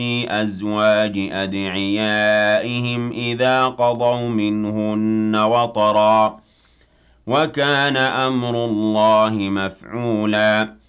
أزواج أدعيائهم إذا قضوا منهن وطرا وكان أمر الله مفعولا